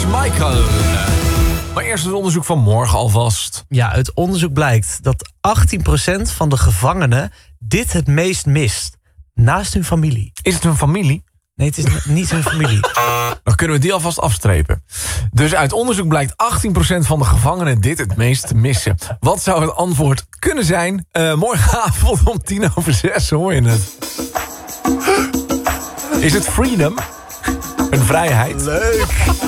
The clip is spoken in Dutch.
Michael. Maar eerst het onderzoek van morgen alvast. Ja, uit onderzoek blijkt dat 18% van de gevangenen dit het meest mist. Naast hun familie. Is het hun familie? Nee, het is niet hun familie. Dan kunnen we die alvast afstrepen. Dus uit onderzoek blijkt 18% van de gevangenen dit het meest missen. Wat zou het antwoord kunnen zijn? Morgenavond om 6:10 hoor je het. Is het freedom? Een vrijheid? Leuk.